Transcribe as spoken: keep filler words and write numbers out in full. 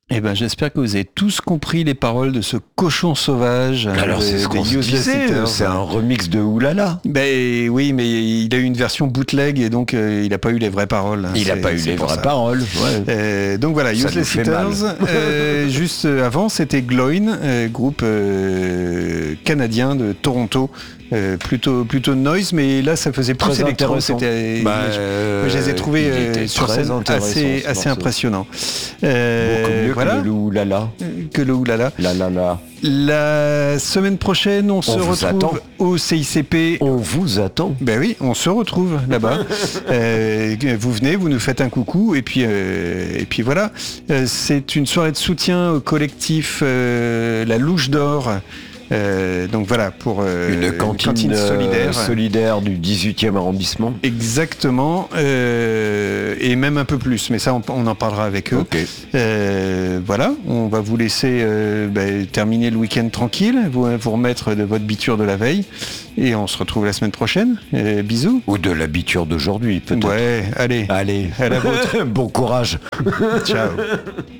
Eh ben, j'espère que vous avez tous compris les paroles de ce cochon sauvage. Alors de, c'est ce qu'on se disait, c'est un remix de Oulala. Ben oui, mais il a eu une version bootleg et donc euh, il n'a pas eu les vraies paroles. Il n'a pas eu les vraies ça. paroles. Ouais. Euh, donc voilà, ça Useless Hitters. Euh, juste avant, c'était Gloin, euh, groupe euh, canadien de Toronto. Euh, plutôt plutôt noise, mais là ça faisait plus électro. C'était, bah, je, euh, je les ai trouvés euh, sur scène assez assez impressionnants. Euh, Beaucoup mieux voilà. que le oulala. Que le oulala. La la la. La semaine prochaine, on, on se retrouve attend. au C I C P. On vous attend. Ben oui, on se retrouve là-bas. euh, vous venez, vous nous faites un coucou, et puis euh, et puis voilà. Euh, c'est une soirée de soutien au collectif euh, La Louche d'Or. Euh, donc voilà, pour euh, une cantine, cantine solidaire. solidaire du dix-huitième arrondissement. Exactement, euh, et même un peu plus, mais ça on, on en parlera avec eux. Okay. Euh, voilà, on va vous laisser euh, bah, terminer le week-end tranquille, vous, vous remettre de votre biture de la veille, et on se retrouve la semaine prochaine. Euh, bisous. Ou de la biture d'aujourd'hui, peut-être. Ouais, allez. Allez, à la vôtre. Bon courage. Ciao.